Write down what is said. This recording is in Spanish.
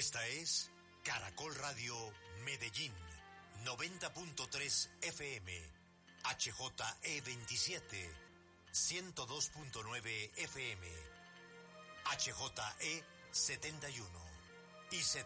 Esta es Caracol Radio Medellín, 90.3 FM, HJE27, 102.9 FM, HJE71 y